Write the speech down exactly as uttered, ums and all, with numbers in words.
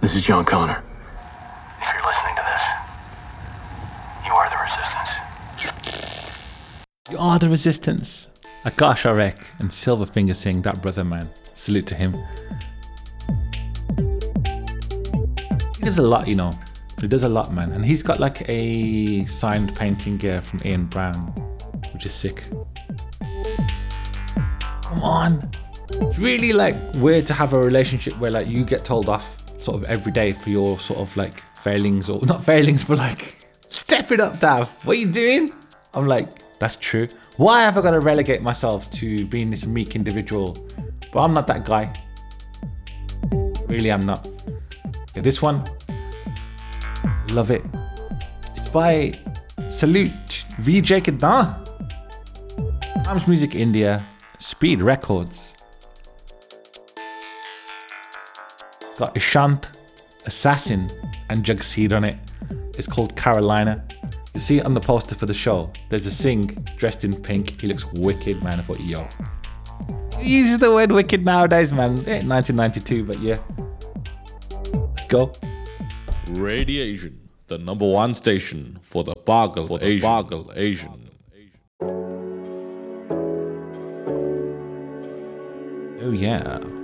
This is John Connor. If you're listening to this, you are the resistance. You are the resistance. Akash Arek and Silverfinger Singh, that brother, man. Salute to him. He does a lot, you know. He does a lot, man. And he's got like a signed painting here from Ian Brown, which is sick. Come on. It's really like weird to have a relationship where like you get told off sort of every day for your sort of like failings, or not failings, but like, step it up, Dav. What are you doing? I'm like, that's true. Why have I got to relegate myself to being this meek individual? But I'm not that guy. Really, I'm not. Yeah, this one, love it. It's by Salute Vijay Kedar. Times Music India, Speed Records. It's got Ishant, Assassin, and Jagseed on it. It's called Carolina. You see it on the poster for the show. There's a Singh dressed in pink. He looks wicked, man. I thought, yo. He uses the word wicked nowadays, man. It ain't nineteen ninety-two, but yeah. Let's go. Radiation, the number one station for the Bargal for the Asian. Bargal Asian. Oh yeah.